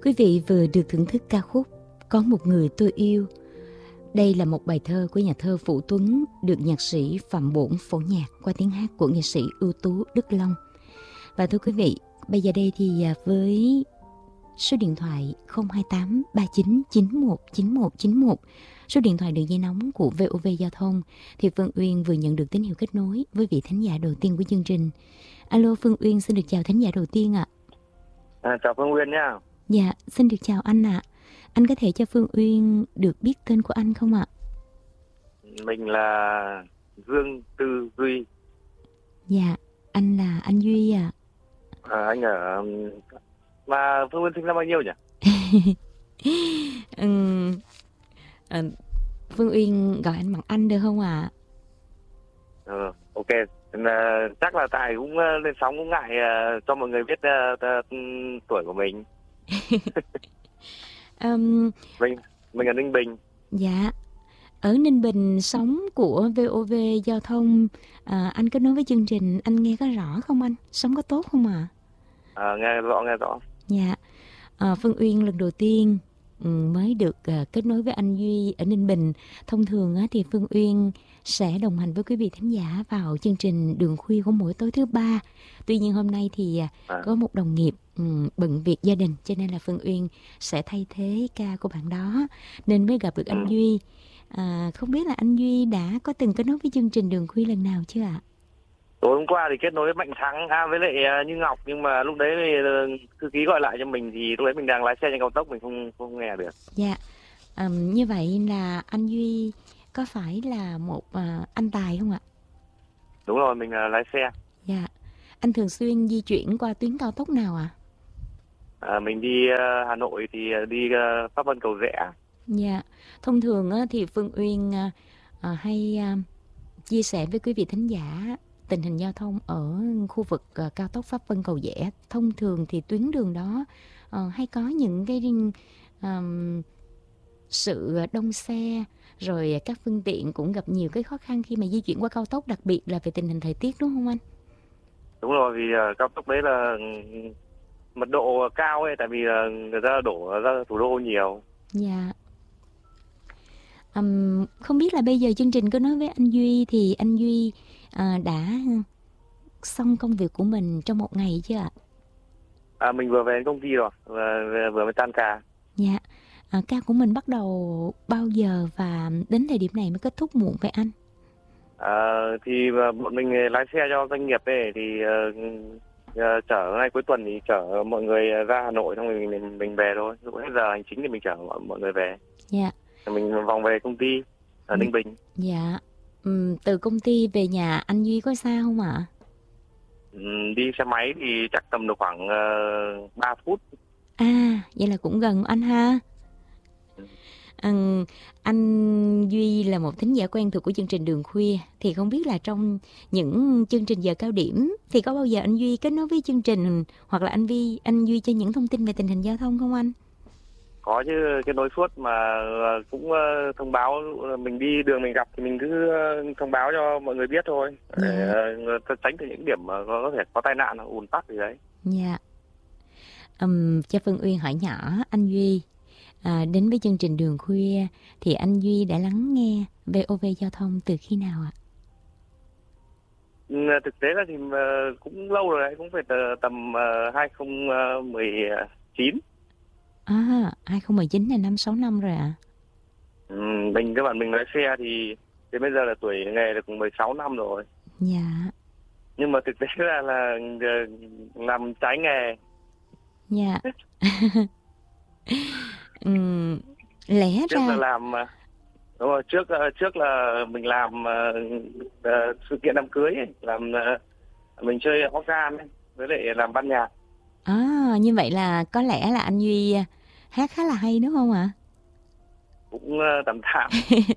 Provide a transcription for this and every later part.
Quý vị vừa được thưởng thức ca khúc Có một người tôi yêu. Đây là một bài thơ của nhà thơ Vũ Tuấn, được nhạc sĩ Phạm Bổn phổ nhạc qua tiếng hát của nghệ sĩ ưu tú Đức Long. Và thưa quý vị, bây giờ đây thì với số điện thoại 028 39 91 91 91, số điện thoại đường dây nóng của VOV Giao thông, thì Phương Uyên vừa nhận được tín hiệu kết nối với vị thính giả đầu tiên của chương trình. Alo, Phương Uyên xin được chào thính giả đầu tiên ạ. Chào Phương Uyên nhá. Dạ, xin được chào anh ạ. Anh có thể cho Phương Uyên được biết tên của anh không ạ? Mình là Dương Tư Duy. Dạ, anh là anh Duy ạ. Anh ở... Mà Phương Uyên sinh năm bao nhiêu nhỉ? Phương Uyên gọi anh bằng anh được không ạ? Ok. Chắc là tại cũng lên sóng cũng ngại cho mọi người biết tuổi của mình. Mình ở Ninh Bình. Dạ. Ở Ninh Bình, sóng của VOV Giao thông, anh kết nối với chương trình, anh nghe có rõ không anh? Sóng có tốt không ạ? Nghe rõ. Dạ. Phương Uyên lần đầu tiên mới được kết nối với anh Duy ở Ninh Bình. Thông thường thì Phương Uyên sẽ đồng hành với quý vị thính giả vào chương trình Đường Khuya của mỗi tối thứ ba. Tuy nhiên hôm nay thì có một đồng nghiệp bận việc gia đình, cho nên là Phương Uyên sẽ thay thế ca của bạn đó, nên mới gặp được anh Duy. Không biết là anh Duy đã có từng kết nối với chương trình Đường Khuya lần nào chưa ạ? Tối hôm qua thì kết nối với Mạnh Thắng với lại Như Ngọc, nhưng mà lúc đấy thư ký gọi lại cho mình thì lúc đấy mình đang lái xe trên cao tốc, mình không nghe được. Dạ. Như vậy là anh Duy có phải là một anh tài không ạ? Đúng rồi, mình lái xe. Dạ. Anh thường xuyên di chuyển qua tuyến cao tốc nào ạ? Mình đi Hà Nội thì đi Pháp Vân Cầu Giẽ. Dạ. Thông thường thì Phương Uyên hay chia sẻ với quý vị thính giả tình hình giao thông ở khu vực cao tốc Pháp Vân Cầu Giẽ. Thông thường thì tuyến đường đó hay có những cái sự đông xe, rồi các phương tiện cũng gặp nhiều cái khó khăn khi mà di chuyển qua cao tốc, đặc biệt là về tình hình thời tiết, đúng không anh? Đúng rồi, vì cao tốc đấy là mật độ cao ấy, tại vì người ta đổ ra thủ đô nhiều. Dạ. Không biết là bây giờ chương trình có nói với anh Duy thì anh Duy đã xong công việc của mình trong một ngày chưa ạ? Mình vừa về đến công ty rồi, vừa mới tan ca. Dạ. Ca của mình bắt đầu bao giờ và đến thời điểm này mới kết thúc muộn vậy anh? Thì bọn mình lái xe cho doanh nghiệp ấy, thì chở ngay cuối tuần thì chở mọi người ra Hà Nội, xong rồi mình về thôi. Lúc hết giờ hành chính thì mình chở mọi người về. Dạ. Mình vòng về công ty ở Ninh Bình. Dạ. Từ công ty về nhà anh Duy có xa không ạ? Đi xe máy thì chắc tầm được khoảng 3 phút. Vậy là cũng gần anh ha. Anh Duy là một thính giả quen thuộc của chương trình Đường Khuya, thì không biết là trong những chương trình giờ cao điểm thì có bao giờ anh Duy kết nối với chương trình, hoặc là anh Duy cho những thông tin về tình hình giao thông không anh? Có chứ, cái nối suốt mà cũng thông báo, mình đi đường mình gặp thì mình cứ thông báo cho mọi người biết thôi, để tránh từ những điểm mà có thể có tai nạn, ùn tắc gì đấy. Dạ. Cho Phương Uyên hỏi nhỏ anh Duy, đến với chương trình Đường Khuya thì anh Duy đã lắng nghe VOV Giao thông từ khi nào ạ? Thực tế là thì cũng lâu rồi đấy, cũng phải tầm 2019. 2019 là 5-6 năm rồi ạ. Các bạn mình lái xe thì đến bây giờ là tuổi nghề được 16 năm rồi. Dạ. Nhưng mà thực tế là làm trái nghề. Dạ. Lẽ trước ra là làm đúng rồi, trước là mình làm sự kiện đám cưới ấy, làm mình chơi organ ấy, với lại làm ban nhạc. Như vậy là có lẽ là anh Duy hát khá là hay đúng không ạ? Cũng tầm tạm.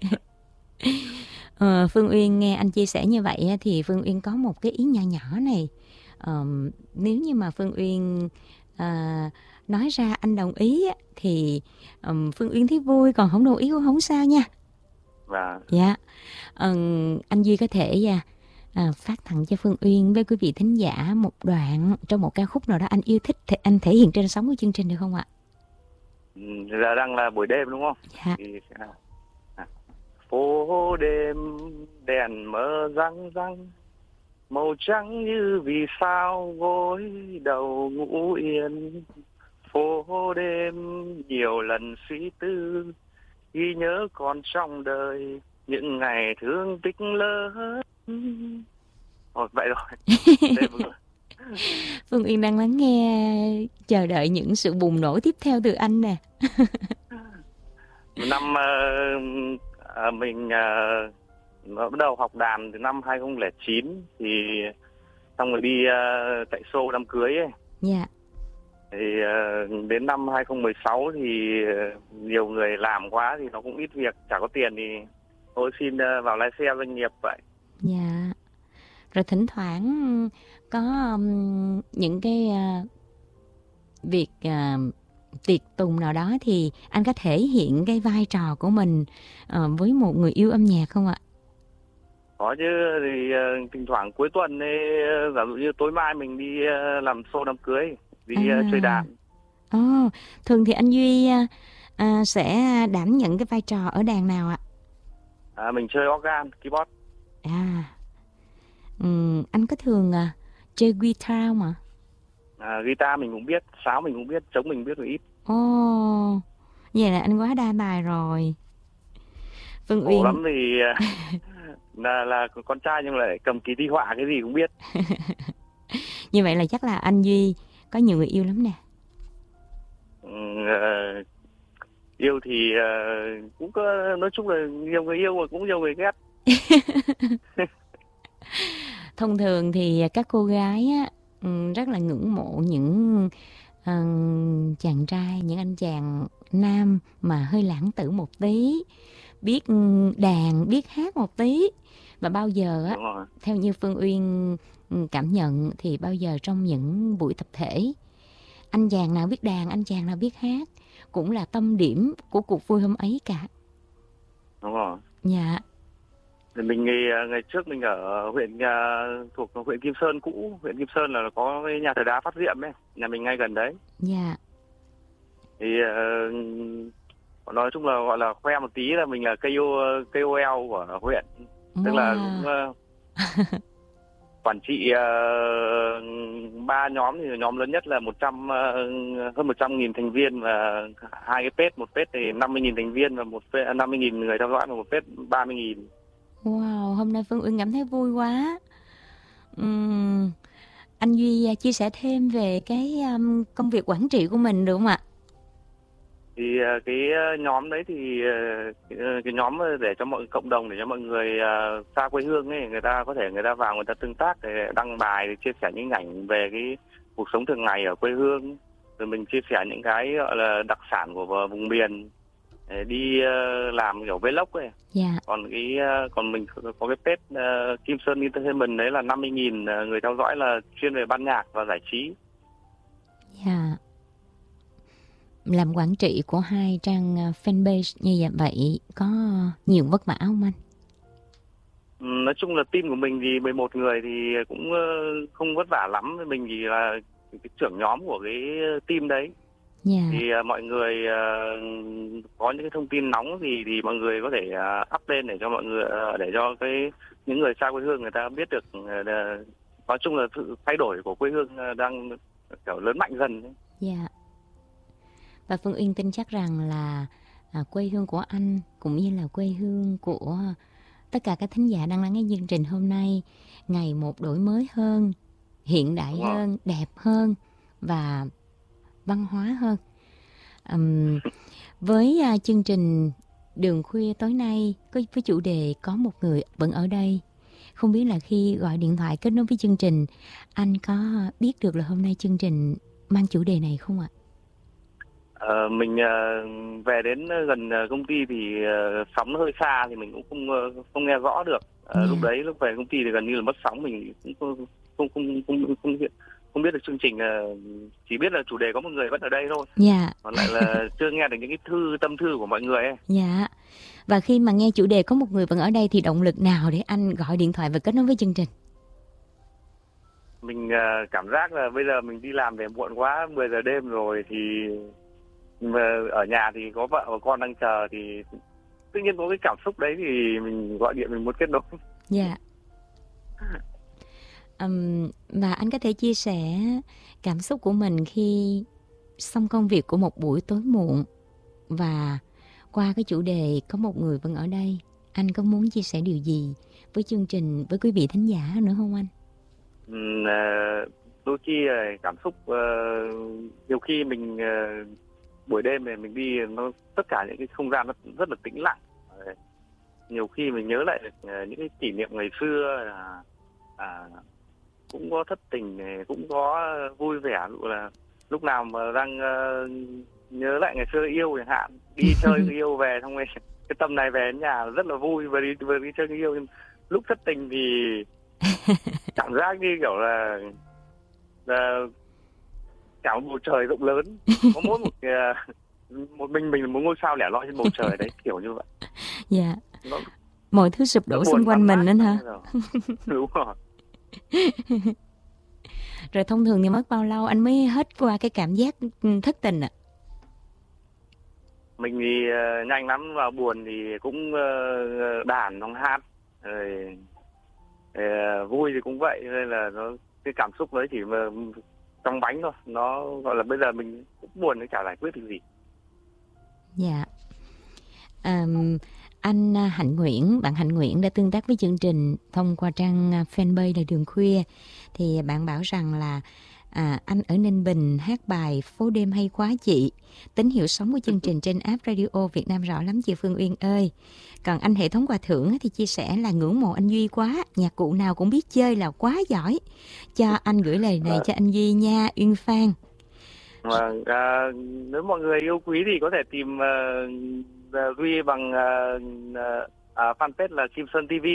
Phương Uyên nghe anh chia sẻ như vậy thì Phương Uyên có một cái ý nhỏ nhỏ này. Nếu như mà Phương Uyên nói ra anh đồng ý thì Phương Uyên thấy vui, còn không đồng ý cũng không sao nha. Dạ. Anh Duy có thể phát tặng cho Phương Uyên với quý vị thính giả một đoạn trong một ca khúc nào đó anh yêu thích thì anh thể hiện trên sóng của chương trình được không ạ? Giờ đang là buổi đêm đúng không? Dạ. Thì sẽ phố đêm đèn mờ răng răng, màu trắng như vì sao gối đầu ngủ yên. Phố đêm nhiều lần suy tư, ghi nhớ còn trong đời những ngày thương tích lớn. Vậy rồi. Phương Uyên đang lắng nghe, chờ đợi những sự bùng nổ tiếp theo từ anh nè. Năm mình bắt đầu học đàn từ năm 2009 thì xong rồi đi chạy show đám cưới ấy. Dạ. Thì đến năm 2016 thì nhiều người làm quá thì nó cũng ít việc, chả có tiền thì tôi xin vào lái xe doanh nghiệp vậy. Dạ. Rồi thỉnh thoảng có những cái việc tiệc tùng nào đó thì anh có thể hiện cái vai trò của mình với một người yêu âm nhạc không ạ? Có chứ, thì thỉnh thoảng cuối tuần ấy, giả dụ như tối mai mình đi làm show đám cưới, đi chơi đàn. Thường thì anh Duy sẽ đảm nhận cái vai trò ở đàn nào ạ? Mình chơi organ, keyboard. Anh có thường chơi guitar không ạ? Guitar mình cũng biết, sáo mình cũng biết, trống mình biết một ít. Vậy là anh quá đa tài rồi. Phương Uyên lắm thì là con trai nhưng lại cầm kỳ thi họa cái gì cũng biết. Như vậy là chắc là anh Duy có nhiều người yêu lắm nè. Yêu thì cũng có, nói chung là nhiều người yêu mà cũng nhiều người ghét. Thông thường thì các cô gái á, rất là ngưỡng mộ những chàng trai, những anh chàng nam mà hơi lãng tử một tí, biết đàn, biết hát một tí. Và bao giờ á, theo như Phương Uyên cảm nhận thì bao giờ trong những buổi tập thể, anh chàng nào biết đàn, anh chàng nào biết hát cũng là tâm điểm của cuộc vui hôm ấy cả. Đúng rồi. Dạ. Thì mình ngày trước mình ở huyện thuộc huyện Kim Sơn cũ, huyện Kim Sơn là có cái nhà thờ đá Phát Diệm ấy, nhà mình ngay gần đấy. Dạ. Thì nói chung là gọi là khoe một tí là mình là KOL của huyện, tức là cũng quản trị 3 nhóm, thì nhóm lớn nhất là hơn 100.000 thành viên và 2 cái page, một page thì 50.000 thành viên và 50.000 người theo dõi và một page 30.000. Wow, hôm nay Phương Uyên cảm thấy vui quá. Anh Duy chia sẻ thêm về cái công việc quản trị của mình được không ạ? Thì cái nhóm đấy thì cái nhóm để cho mọi cộng đồng, để cho mọi người xa quê hương ấy, người ta có thể người ta vào, người ta tương tác, để đăng bài, để chia sẻ những ảnh về cái cuộc sống thường ngày ở quê hương, rồi mình chia sẻ những cái gọi là đặc sản của vùng miền, để đi làm kiểu vlog ấy. Dạ. Còn mình có cái page Kim Sơn Entertainment đấy là 50.000 người theo dõi, là chuyên về ban nhạc và giải trí. Dạ. Làm quản trị của 2 trang fanpage như vậy có nhiều vất vả không anh? Nói chung là team của mình thì 11 người thì cũng không vất vả lắm. Mình thì là cái trưởng nhóm của cái team đấy. Yeah. Thì mọi người có những cái thông tin nóng gì thì mọi người có thể up lên để cho mọi người, để cho những người xa quê hương người ta biết được. Nói chung là sự thay đổi của quê hương đang kiểu lớn mạnh dần. Dạ. Và Phương Uyên tin chắc rằng là quê hương của anh cũng như là quê hương của tất cả các thính giả đang lắng nghe chương trình hôm nay ngày một đổi mới hơn, hiện đại hơn, đẹp hơn và văn hóa hơn. Với chương trình Đường Khuya tối nay với chủ đề Có Một Người Vẫn Ở Đây, không biết là khi gọi điện thoại kết nối với chương trình, anh có biết được là hôm nay chương trình mang chủ đề này không ạ? Mình về đến gần công ty thì sóng nó hơi xa thì mình cũng không nghe rõ được. Lúc về công ty thì gần như là mất sóng, mình cũng không biết được chương trình, chỉ biết là chủ đề Có Một Người Vẫn Ở Đây thôi. Dạ. Còn lại là chưa nghe được những cái tâm thư của mọi người ấy. Dạ. Và khi mà nghe chủ đề Có Một Người Vẫn Ở Đây thì động lực nào để anh gọi điện thoại và kết nối với chương trình? Mình cảm giác là bây giờ mình đi làm về muộn quá, 10 giờ đêm rồi, thì mà ở nhà thì có vợ và con đang chờ, thì tự nhiên có cái cảm xúc đấy thì mình gọi điện, mình muốn kết nối. Dạ. Và anh có thể chia sẻ cảm xúc của mình khi xong công việc của một buổi tối muộn và qua cái chủ đề có một người vẫn ở đây, anh có muốn chia sẻ điều gì với chương trình, với quý vị thính giả nữa không anh? Đôi khi cảm xúc nhiều khi mình buổi đêm này mình đi, nó tất cả những cái không gian nó rất là tĩnh lặng. Nhiều khi mình nhớ lại những cái kỷ niệm ngày xưa, cũng có thất tình này, cũng có vui vẻ, dụ là lúc nào mà đang nhớ lại ngày xưa yêu chẳng hạn, đi chơi người yêu về xong rồi cái tầm này về đến nhà rất là vui, vừa đi chơi người yêu. Nhưng lúc thất tình thì cảm giác như kiểu là cả một bầu trời rộng lớn, có mỗi một mình một ngôi sao lẻ loi trên bầu trời đấy, kiểu như vậy. Dạ. Mọi thứ sụp đổ xung quanh mình anh hả? Đúng rồi. Rồi thông thường thì mất bao lâu anh mới hết qua cái cảm giác thất tình ạ? Mình thì nhanh lắm, vào buồn thì cũng đàn nó hát, rồi vui thì cũng vậy, nên là nó cái cảm xúc đấy chỉ mà trong bánh thôi, nó gọi là bây giờ mình cũng buồn thì chả giải quyết được gì. Dạ. Anh Hạnh Nguyễn, bạn Hạnh Nguyễn đã tương tác với chương trình thông qua trang fanpage là Đường Khuya. Thì bạn bảo rằng là anh ở Ninh Bình hát bài Phố Đêm hay quá chị. Tín hiệu sóng của chương trình trên app Radio Việt Nam rõ lắm chị Phương Uyên ơi. Còn anh Hệ thống Hòa Thượng thì chia sẻ là ngưỡng mộ anh Duy quá, nhạc cụ nào cũng biết chơi là quá giỏi. Cho anh gửi lời này cho anh Duy nha, Uyên Phan. Nếu mọi người yêu quý thì có thể tìm Duy bằng fanpage là Kim Sơn TV,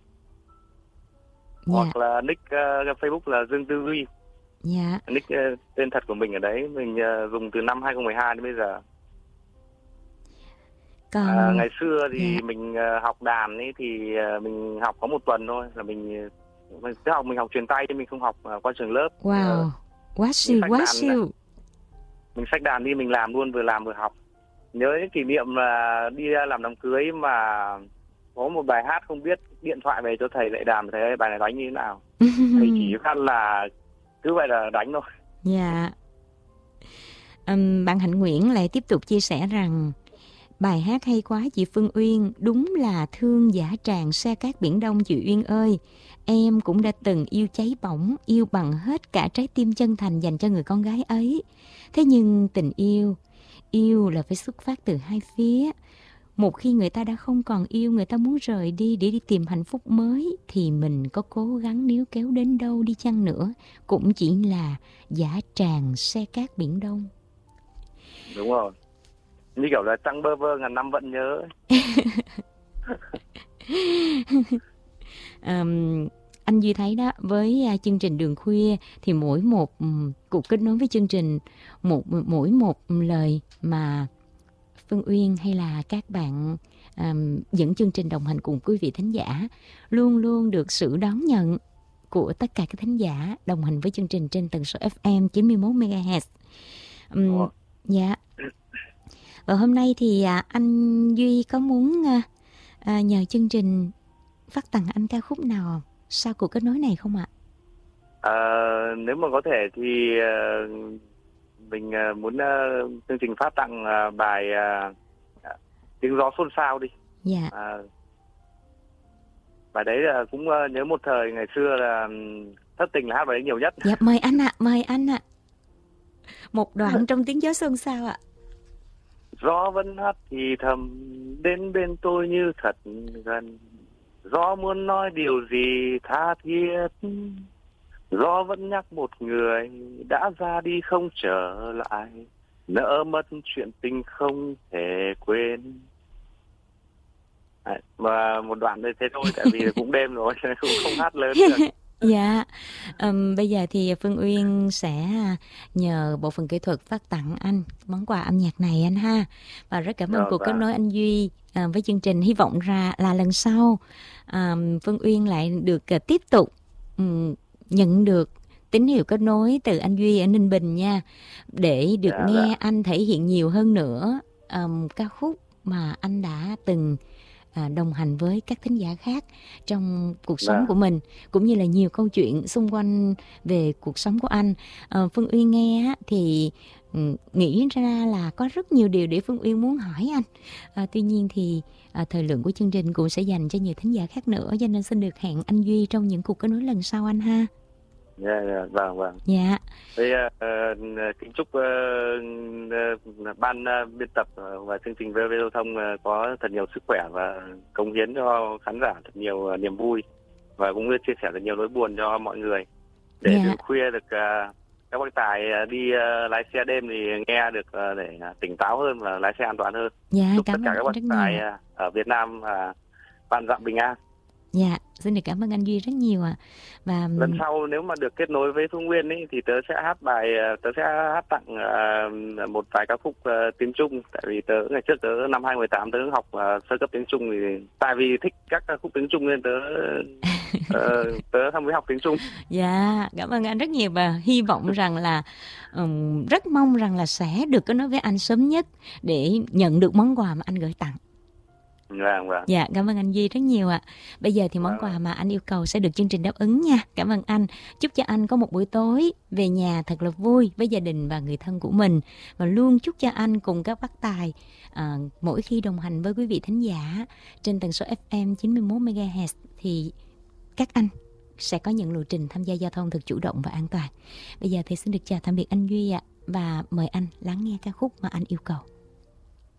hoặc là nick Facebook là Dương Tư Duy. Dạ. Nick tên thật của mình ở đấy, mình dùng từ năm 2012 đến bây giờ. Còn ngày xưa thì mình học đàn ấy thì mình học có một tuần thôi là mình học truyền tay chứ mình không học qua trường lớp. Wow, quá siêu. Mình xách đàn đi mình làm luôn, vừa làm vừa học. Nhớ những kỷ niệm là đi làm đám cưới mà có một bài hát không biết, điện thoại về cho thầy lại đàn, thầy ơi bài này đánh như thế nào. Thầy chỉ khăn là cứ vậy là đánh thôi. Dạ. Bạn Hạnh Nguyễn lại tiếp tục chia sẻ rằng bài hát hay quá chị Phương Uyên, đúng là thương dã tràng xe cát biển Đông chị Uyên ơi. Em cũng đã từng yêu cháy bỏng, yêu bằng hết cả trái tim chân thành dành cho người con gái ấy. Thế nhưng tình yêu là phải xuất phát từ hai phía. Một khi người ta đã không còn yêu, người ta muốn rời đi để đi tìm hạnh phúc mới, thì mình có cố gắng níu kéo đến đâu đi chăng nữa cũng chỉ là dã tràng xe cát biển Đông. Đúng rồi. Như kiểu là trăng bơ vơ ngàn năm vẫn nhớ. Anh Duy thấy đó, với chương trình Đường Khuya thì mỗi một cuộc kết nối với chương trình, mỗi một lời mà Phương Uyên hay là các bạn dẫn chương trình đồng hành cùng quý vị thính giả luôn luôn được sự đón nhận của tất cả các thính giả đồng hành với chương trình trên tần số FM 91 MHz. Dạ. Và hôm nay thì anh Duy có muốn nhờ chương trình phát tặng anh ca khúc nào sau cuộc kết nối này không ạ? Nếu mà có thể thì mình muốn chương trình phát tặng bài Tiếng Gió Xôn Xao đi. Dạ. Bài đấy là cũng nhớ một thời ngày xưa là thất tình là hát bài đấy nhiều nhất. Dạ, mời anh ạ. Một đoạn trong Tiếng Gió Xôn Xao ạ. Gió vẫn hát thì thầm đến bên tôi như thật gần. Gió muốn nói điều gì tha thiết. Gió vẫn nhắc một người đã ra đi không trở lại. Nỡ mất chuyện tình không thể quên. Mà một đoạn đây thế thôi, tại vì cũng đêm rồi cũng không hát lớn được. Dạ. Bây giờ thì Phương Uyên sẽ nhờ bộ phận kỹ thuật phát tặng anh món quà âm nhạc này anh ha. Và rất cảm ơn cuộc kết nối anh Duy với chương trình. Hy vọng là lần sau Phương Uyên lại được tiếp tục nhận được tín hiệu kết nối từ anh Duy ở Ninh Bình nha, để được nghe anh thể hiện nhiều hơn nữa ca khúc mà anh đã từng đồng hành với các thính giả khác trong cuộc sống của mình, cũng như là nhiều câu chuyện xung quanh về cuộc sống của anh. Phương Uyên nghe thì nghĩ ra là có rất nhiều điều để Phương Uyên muốn hỏi anh. Tuy nhiên thì thời lượng của chương trình cũng sẽ dành cho nhiều thính giả khác nữa, cho nên xin được hẹn anh Duy trong những cuộc kết nối lần sau anh ha. Vâng. Dạ. Thế kính chúc ban biên tập và chương trình VOV Giao thông có thật nhiều sức khỏe và cống hiến cho khán giả thật nhiều niềm vui, và cũng chia sẻ được nhiều nỗi buồn cho mọi người, để đêm khuya được các bác tài đi lái xe đêm thì nghe được để tỉnh táo hơn và lái xe an toàn hơn. Chúc tất cả các bác tài ở Việt Nam vạn dặm bình an. Dạ, xin được cảm ơn anh Duy rất nhiều ạ. Và lần sau nếu mà được kết nối với Phương Uyên ấy, thì tớ sẽ hát tặng một vài ca khúc tiếng Trung. Tại vì ngày trước năm 2018 tớ học sơ cấp tiếng Trung, thì tại vì thích các ca khúc tiếng Trung nên tớ tham gia học tiếng Trung. Dạ, cảm ơn anh rất nhiều, và hy vọng rằng là rất mong rằng là sẽ được kết nối với anh sớm nhất để nhận được món quà mà anh gửi tặng. Vâng. Dạ, cảm ơn anh Duy rất nhiều ạ. Bây giờ thì món quà mà anh yêu cầu sẽ được chương trình đáp ứng nha. Cảm ơn anh. Chúc cho anh có một buổi tối về nhà thật là vui với gia đình và người thân của mình. Và luôn chúc cho anh cùng các bác tài mỗi khi đồng hành với quý vị thính giả trên tần số FM 91 MHz thì các anh sẽ có những lộ trình tham gia giao thông thật chủ động và an toàn. Bây giờ thì xin được chào tạm biệt anh Duy ạ, và mời anh lắng nghe ca khúc mà anh yêu cầu.